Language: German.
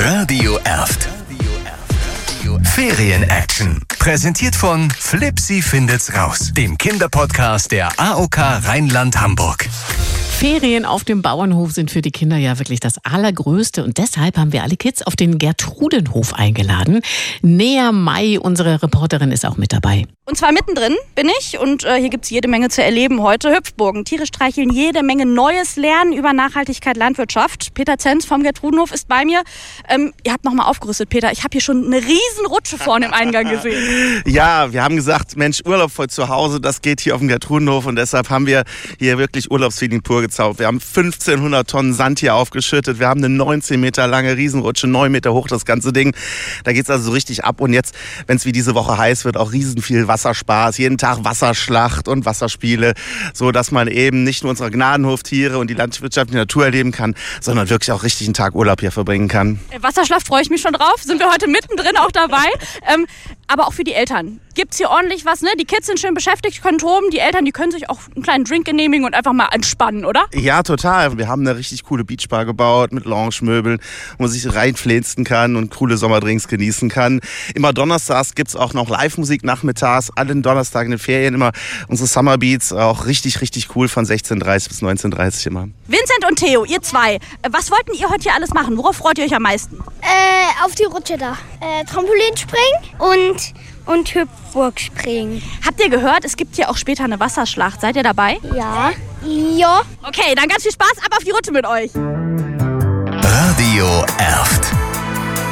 Radio Erft. Ferien-Action. Präsentiert von Flipsi findet's raus, dem Kinderpodcast der AOK Rheinland-Hamburg. Ferien auf dem Bauernhof sind für die Kinder ja wirklich das Allergrößte und deshalb haben wir alle Kids auf den Gertrudenhof eingeladen. Nea May, unsere Reporterin, ist auch mit dabei. Und zwar mittendrin bin ich und hier gibt's jede Menge zu erleben heute. Hüpfburgen, Tiere streicheln, jede Menge Neues lernen über Nachhaltigkeit, Landwirtschaft. Peter Zenz vom Gertrudenhof ist bei mir. Ihr habt nochmal aufgerüstet, Peter. Ich habe hier schon eine riesen Rutsche vorne im Eingang gesehen. Ja, wir haben gesagt, Mensch, Urlaub voll zu Hause, das geht hier auf dem Gertrudenhof und deshalb haben wir hier wirklich Urlaubsfeeling pur gezaubert. Wir haben 1500 Tonnen Sand hier aufgeschüttet. Wir haben eine 19 Meter lange Riesenrutsche, 9 Meter hoch das ganze Ding. Da geht's also so richtig ab. Und jetzt, wenn es wie diese Woche heiß wird, auch riesen viel Wasserspaß. Jeden Tag Wasserschlacht und Wasserspiele, so dass man eben nicht nur unsere Gnadenhoftiere und die Landwirtschaft, die Natur erleben kann, sondern wirklich auch richtig einen Tag Urlaub hier verbringen kann. Wasserschlacht freue ich mich schon drauf. Sind wir heute mittendrin auch dabei. Aber auch für die Eltern. Gibt's hier ordentlich was, ne? Die Kids sind schön beschäftigt, können toben. Die Eltern, die können sich auch einen kleinen Drink genehmigen und einfach mal entspannen, oder? Ja, total. Wir haben eine richtig coole Beachbar gebaut mit Lounge-Möbeln, wo man sich reinfläzen kann und coole Sommerdrinks genießen kann. Immer donnerstags gibt's auch noch Live-Musik nachmittags. Allen Donnerstag in den Ferien immer unsere Summer Beats. Auch richtig, richtig cool von 16:30 bis 19:30 immer. Vincent und Theo, ihr zwei. Was wollten ihr heute hier alles machen? Worauf freut ihr euch am meisten? Auf die Rutsche da. Trampolin springen und Hüpfburg springen. Habt ihr gehört, es gibt hier auch später eine Wasserschlacht. Seid ihr dabei? Ja. Ja. Okay, dann ganz viel Spaß. Ab auf die Rutsche mit euch. Radio Erft.